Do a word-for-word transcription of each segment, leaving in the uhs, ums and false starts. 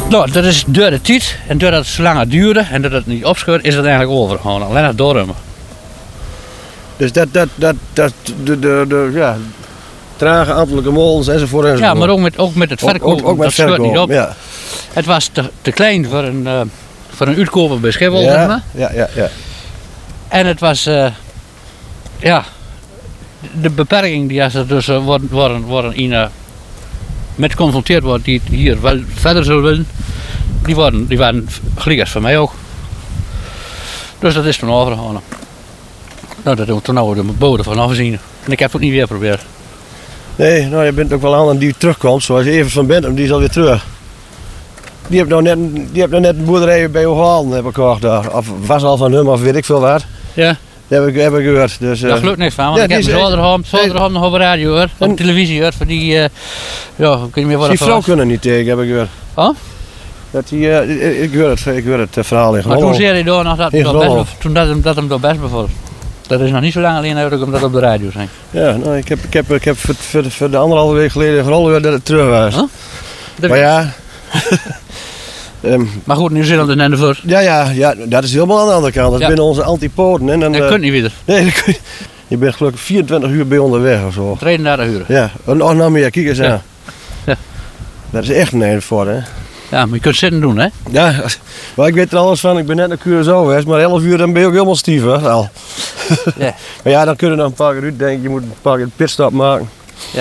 Nou, dat is door de tijd en doordat het zo lang duurde en dat het niet opscheurt, is het eigenlijk overgegaan. Alleen nog doorrummen. Dus dat, dat, dat, dat, de, de, de, ja, trage ambtelijke molens enzovoort enzovoort. Ja, maar ook met, ook met het verkopen, ook, ook, ook met dat scheurt verkopen, niet op. Ja. Het was te, te klein voor een, uh, voor een uitkoper bij Schiphol, Ja, zeg maar. ja, ja, ja. En het was, uh, ja, de beperking die als er dus uh, worden, worden, worden in, uh, met geconfronteerd wordt die het hier wel verder zullen willen, die, worden, die waren gelijk als voor mij ook. Dus dat is toen overgegaan. Nou, dat doen we toen nou de bodem van afzien. En ik heb het ook niet weer geprobeerd. Nee, nou je bent ook wel aan en die terugkomt, zoals Evert van Bentum, die is alweer terug. Die heeft nou net, die heeft nou net een boerderij bij O'Halen heb ik gehoord daar. Of was al van hem, of weet ik veel waar. Ja. Dat heb ik, heb ik gehoord. Dus, uh, Daar gelukt niks van, want ja, ik heb die hem is- zolderham, zolderham nog op de radio gehoord, op En- de televisie gehoord, voor die, uh, ja, ik weet niet meer wat die het vrouw was. kunnen niet tegen, heb ik gehoord. Oh? Dat die, uh, ik hoor het, ik hoor het uh, verhaal in Maar Grollo. toen zei hij door nog dat, In dat, best, Grollo. bev- toen dat, hem, dat hem door best bevalt. Dat is nog niet zo lang alleen dat ik hem dat op de radio zei. Ja, nou, ik heb, ik heb, ik heb voor, voor, voor de anderhalve week geleden in Grollo gehoord dat het terug was. Huh? Dat- Maar ja... um, Maar goed, Nieuw-Zeeland is net voor. ja, ja, ja, dat is helemaal aan de andere kant. Dat is Ja. binnen onze antipoden. En dan, Dat uh, kunt niet weer. nee, dat kun je, je bent gelukkig vierentwintig uur bij onderweg of zo. drieëndertig uur. Ja, en oh, nou meer, kijk eens aan. Ja. Ja. Dat is echt een een voor, hè? Ja, maar je kunt zitten doen, hè? Ja, maar ik weet er alles van. Ik ben net naar Curaçao geweest, maar elf uur dan ben je ook helemaal stief, hè? Al. Ja. Maar ja, dan kun je nog een paar keer uit denken. Je moet een paar keer een pitstop maken. Ja.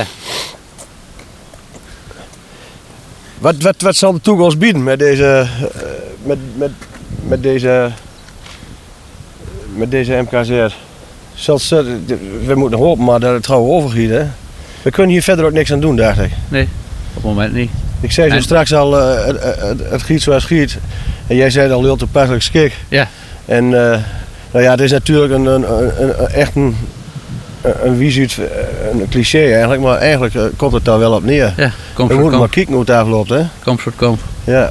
Wat, wat, wat zal de toekomst bieden met deze, uh, met, met, met deze, met deze M K Z? Zelfs, uh, we moeten hopen maar dat het gauw overgiet, hè? We kunnen hier verder ook niks aan doen, dacht ik. Nee, op het moment niet. Ik zei zo En- straks al, uh, het, het, het giet zoals het giet. En jij zei al heel toepasselijk schik. Ja. En uh, nou ja, het is natuurlijk een, een, een, een- echt een, een wiesuit, een cliché eigenlijk. Maar eigenlijk uh, komt het daar wel op neer. Ja, kom We zo, moeten maar kom. kijken hoe het afloopt, hè? Kom zo, kom. Ja.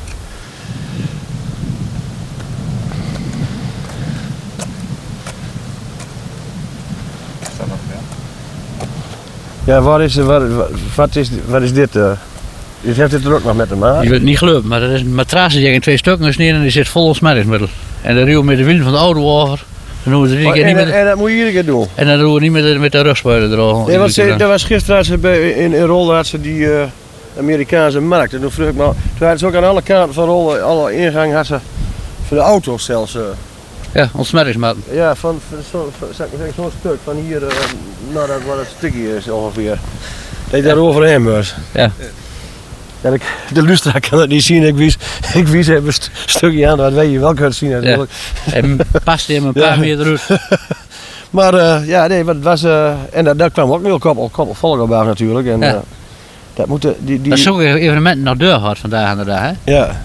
Ja, wat is, wat, wat is, wat is dit? Uh? Je hebt dit er ook nog met hem aan. Je wilt het niet geloven, maar dat is een matras die in twee stukken gesneden en die zit vol smettingsmiddel. En dan ruwen we met de wielen van de auto over. Dan doen we het Oh, niet en, met de, en dat moet je iedere keer doen. en dan doen we niet met de, met de rugspuilen er. Nee, want ze, dat was gisteren had ze bij, in, in Rolde had ze die uh, Amerikaanse markt. En toen vroeg ik me, toen hadden ze ook aan alle kanten van Rolde, alle ingangen had ze voor de auto's zelfs. Uh, Ja, ontsmettingsmiddel. ja, van, van, zo, van zeg ik maar zeggen, zo'n stuk van hier uh, naar dat waar het stukje is ongeveer. Dat je daar overheen was. Ja. Ja, ik, de lustra kan het niet zien, ik wies, ik wies even een st- stukje aan, dat weet je wel kunt zien natuurlijk. En past hem een paar Ja. meter uit. Maar uh, ja, nee, wat was, uh, en daar, daar kwam ook een heel koppel, koppel volk op af natuurlijk. En, Ja. uh, dat moeten, die, die, Dat is ook een evenement naar deur gehad vandaag en de dag, hè? Ja.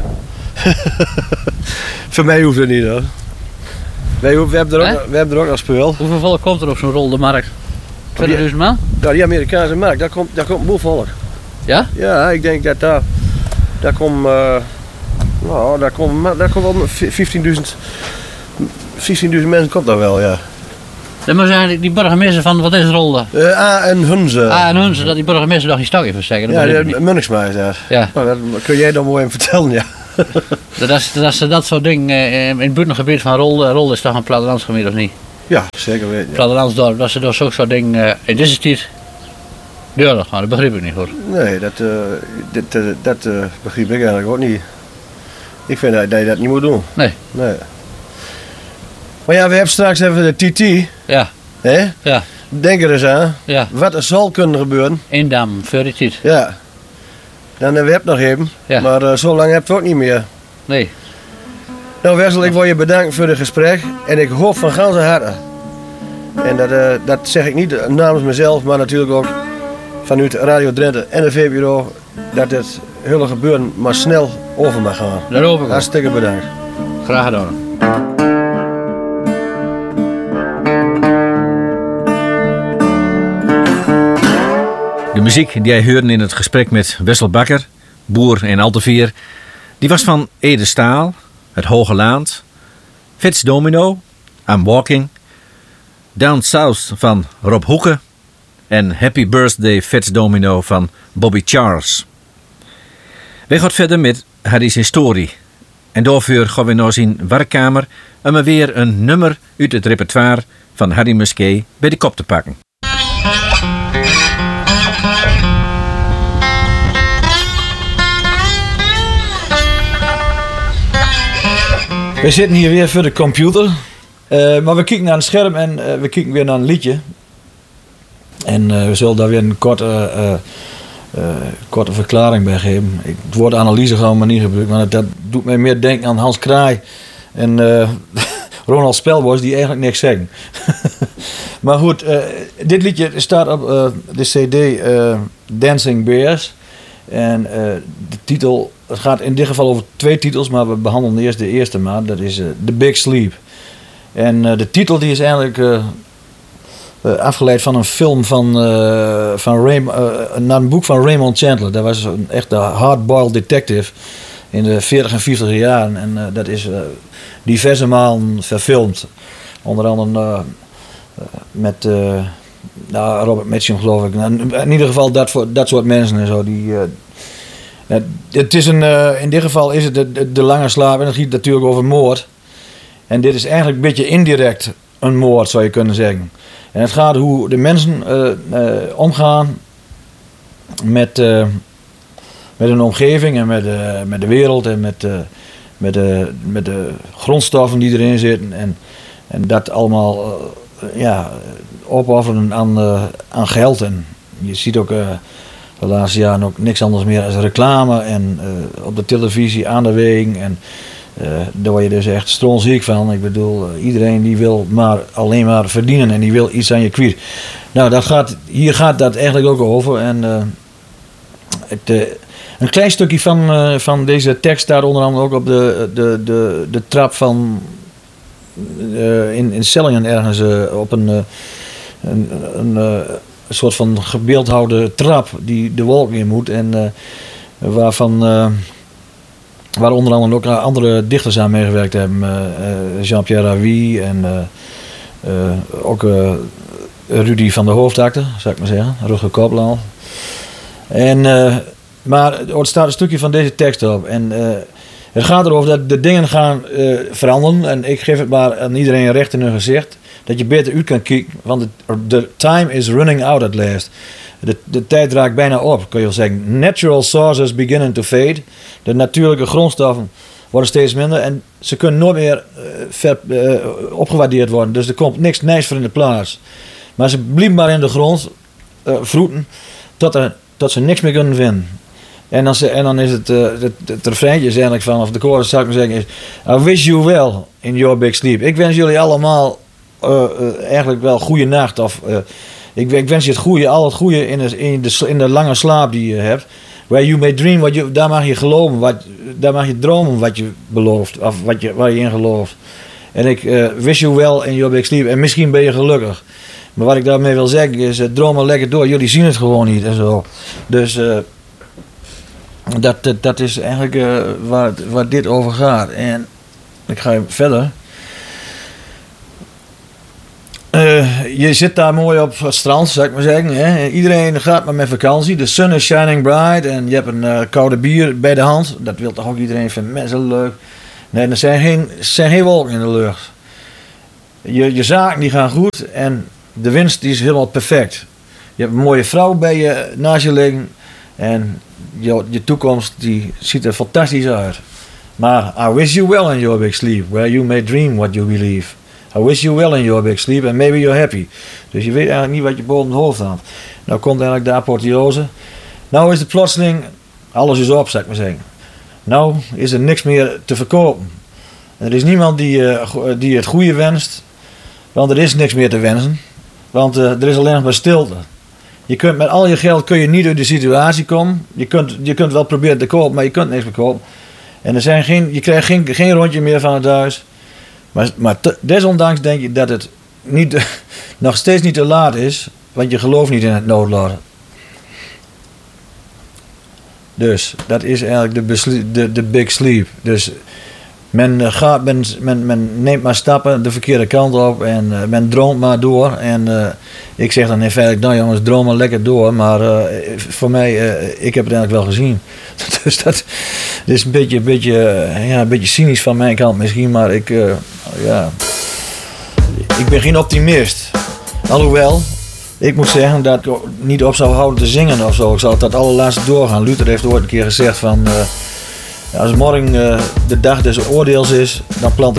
Voor mij hoeft het niet hoor. Wij, we, hebben er ook, Hè? we hebben er ook nog speel. Hoeveel volk komt er op zo'n rol de markt? tweeduizend man? Ja, die Amerikaanse markt, daar komt, daar komt een boel volk. Ja? Ja, ik denk dat daar, daar komt, uh, nou, daar komt, daar komt wel vijftienduizend mensen komt daar wel, ja. Dat moet eigenlijk die burgemeester van, wat is Rolde? Uh, A en Hunze. Ah, en hun, dat die burgemeester nog die stok even zeggen. Dat Ja, begrijp ik de niet. Munnigsma is daar. Ja, Nou, dat kun jij dan mooi even vertellen, ja. dat is, dat is dat soort dingen eh, in het buitengebied van Rolde. Rolde is toch een plattelandsgebied of niet? Ja, zeker weten. Ja. Plattelandsdorp, dat ze door zo'n soort dingen eh, in deze tijd deuren gaan. Dat begrijp ik niet hoor. Nee, dat, uh, dit, uh, dat uh, begrijp ik eigenlijk ook niet. Ik vind dat, dat je dat niet moet doen. Nee. Nee. Maar ja, we hebben straks even de T T. Ja, Hè? ja, Denk er eens aan. ja. Wat er zal kunnen gebeuren. Eendam, voor die tijd. Ja. Dan hebben we het nog even. Ja. Maar uh, zo lang heb je ook niet meer. Nee. Nou Wessel, ik wil je bedanken voor het gesprek. En ik hoop van ganse harte. En dat, uh, dat zeg ik niet namens mezelf, maar natuurlijk ook vanuit Radio Drenthe en de V P R O. Dat het hele gebeuren maar snel over mag gaan. Dat hoop ik ook. Hartstikke bedankt. Graag gedaan. De muziek die jij hoorde in het gesprek met Wessel Bakker, boer in Alteveer, die was van Ede Staal, Het Hoge Laand, Fats Domino, I'm Walking, Down South van Rob Hoeken en Happy Birthday Fats Domino van Bobby Charles. Wij gaan verder met Harry's historie. En daarvoor gaan we naar zijn werkkamer om weer een nummer uit het repertoire van Harry Musquet bij de kop te pakken. We zitten hier weer voor de computer. Uh, maar we kijken naar een scherm en uh, we kijken weer naar een liedje. En uh, we zullen daar weer een korte, uh, uh, korte verklaring bij geven. Ik, het woord analyse gaan we maar niet gebruiken, maar dat, dat doet mij meer denken aan Hans Kraai en uh, Ronald Spelbos die eigenlijk niks zeggen. Maar goed, uh, dit liedje staat op uh, de cd uh, Dancing Bears. En uh, de titel, het gaat in dit geval over twee titels, maar we behandelen eerst de eerste maar. Dat is uh, The Big Sleep. En uh, de titel die is eigenlijk uh, uh, afgeleid van een film van, uh, van Ray, uh, naar een boek van Raymond Chandler. Dat was een echte hardboiled detective in de veertig en vijftig jaren. En uh, dat is uh, diverse malen verfilmd. Onder andere uh, met uh, nou, Robert Mitchum geloof ik. In ieder geval dat, voor, dat soort mensen en zo. Die, uh, uh, het is een, uh, in dit geval is het de, de, de lange slaap en het gaat natuurlijk over moord. En dit is eigenlijk een beetje indirect een moord, zou je kunnen zeggen. En het gaat hoe de mensen uh, uh, omgaan met, uh, met hun omgeving en met, uh, met de wereld en met, uh, met, de, met de grondstoffen die erin zitten. En, en dat allemaal uh, ja, opofferen aan, uh, aan geld. En je ziet ook uh, de laatste jaren ook niks anders meer als reclame en uh, op de televisie aan de wegen. En Uh, daar word je dus echt strontziek van. Ik bedoel, uh, iedereen die wil maar alleen maar verdienen en die wil iets aan je kwijt. Nou, dat gaat, hier gaat dat eigenlijk ook over. En uh, het, uh, een klein stukje van, uh, van deze tekst staat onder andere ook op de, de, de, de trap van uh, in, in Sellingen ergens uh, op een, uh, een, een, uh, een soort van gebeeldhouwde trap die de wolk in moet en uh, waarvan uh, waar onder andere ook andere dichters aan meegewerkt hebben. Uh, uh, Jean-Pierre Ravi en uh, uh, ook uh, Rudy van der Hoofdakte, zou ik maar zeggen. Rutger Kopland. En, uh, maar er staat een stukje van deze tekst op. En uh, het gaat erover dat de dingen gaan uh, veranderen. En ik geef het maar aan iedereen recht in hun gezicht. Dat je beter uit kan kijken. Want de time is running out at last. De, de tijd raakt bijna op, kun je wel zeggen. Natural sources beginnen to fade. De natuurlijke grondstoffen worden steeds minder. En ze kunnen nooit meer uh, ver, uh, opgewaardeerd worden. Dus er komt niks nijs voor in de plaats. Maar ze blijven maar in de grond uh, vroeten. Tot, er, tot ze niks meer kunnen vinden. En dan, en dan is het, uh, het, het refreintje is eigenlijk van, of de chorus zou ik maar zeggen, is I wish you well in your big sleep. Ik wens jullie allemaal uh, uh, eigenlijk wel goede nacht. Of uh, ik, ik wens je het goede, al het goede in de, in, de, in de lange slaap die je hebt. Where you may dream, what you, daar mag je geloven, wat, daar mag je dromen wat je belooft, of wat je, waar je in gelooft. En ik uh, wish you well in your big sleep. En misschien ben je gelukkig. Maar wat ik daarmee wil zeggen is, uh, droom maar lekker door. Jullie zien het gewoon niet en zo. Dus uh, dat, dat, dat is eigenlijk uh, waar, waar dit over gaat. En ik ga verder. Uh, je zit daar mooi op het strand, zou ik maar zeggen. Hè? Iedereen gaat maar met vakantie. De sun is shining bright en je hebt een uh, koude bier bij de hand. Dat wil toch ook iedereen vinden. Mensen leuk. Nee, er zijn geen, er zijn geen wolken in de lucht. Je, je zaken die gaan goed en de winst die is helemaal perfect. Je hebt een mooie vrouw bij je, naast je liggen en je, je toekomst die ziet er fantastisch uit. Maar I wish you well in your big sleep, where you may dream what you believe. I wish you well in your big sleep and maybe you're happy. Dus je weet eigenlijk niet wat je boven het hoofd had. Nou komt eigenlijk de apotheose. Nou is het plotseling, alles is op, zou ik maar zeggen. Nou is er niks meer te verkopen. Er is niemand die, uh, die het goede wenst, want er is niks meer te wensen. Want uh, er is alleen nog maar stilte. Je kunt met al je geld kun je niet uit de situatie komen. Je kunt, je kunt wel proberen te kopen, maar je kunt niks meer kopen. En er zijn geen, je krijgt geen, geen rondje meer van het huis. Maar, maar te, desondanks denk je dat het niet, nog steeds niet te laat is, want je gelooft niet in het noodlot. Dus dat is eigenlijk de, besli- de, de big sleep. Dus Men, uh, gaat, men, men, men neemt maar stappen de verkeerde kant op en uh, men droomt maar door. En uh, ik zeg dan in feite, nou jongens, droom maar lekker door. Maar uh, voor mij, uh, ik heb het eigenlijk wel gezien. Dus dat is een beetje, beetje, uh, ja, een beetje cynisch van mijn kant misschien, maar ik, uh, ja, ik ben geen optimist. Alhoewel, ik moet zeggen dat ik niet op zou houden te zingen of zo. Ik zou dat allerlaatste doorgaan. Luther heeft ooit een keer gezegd van... Uh, als morgen uh, de dag des oordeels is, dan plant